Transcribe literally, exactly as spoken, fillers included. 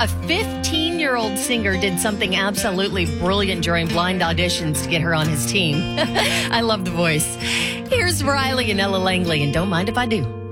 A fifteen-year-old singer did something absolutely brilliant during blind auditions to get her on his team. I love the voice. Here's Riley and Ella Langley, and don't mind if I do.